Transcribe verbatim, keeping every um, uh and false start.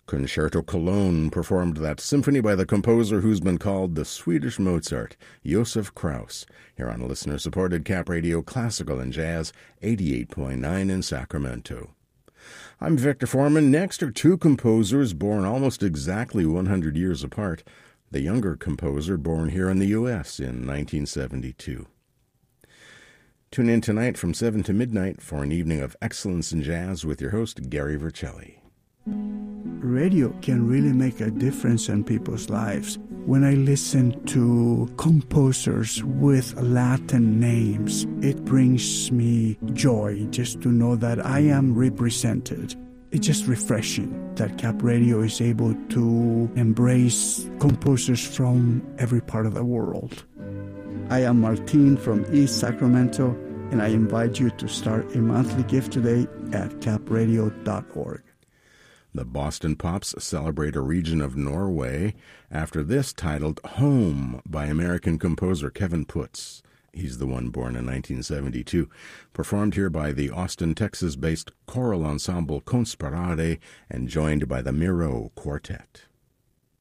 Concerto Cologne performed that symphony by the composer who's been called the Swedish Mozart, Josef Krauss, here on listener-supported Cap Radio Classical and Jazz, eighty-eight point nine in Sacramento. I'm Victor Foreman. Next are two composers born almost exactly one hundred years apart. The younger composer born here in the U S in nineteen seventy-two. Tune in tonight from seven to midnight for an evening of excellence in jazz with your host, Gary Vercelli. Radio can really make a difference in people's lives. When I listen to composers with Latin names, it brings me joy just to know that I am represented. It's just refreshing that Cap Radio is able to embrace composers from every part of the world. I am Martin from East Sacramento, and I invite you to start a monthly gift today at cap radio dot org. The Boston Pops celebrate a region of Norway after this, titled Home by American composer Kevin Putz. He's the one born in nineteen seventy-two, performed here by the Austin, Texas-based choral ensemble Conspirare and joined by the Miro Quartet.